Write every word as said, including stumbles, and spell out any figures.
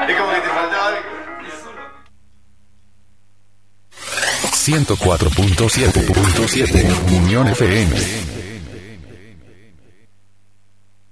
Es como que te faltaba algo. ciento cuatro punto siete Unión F M.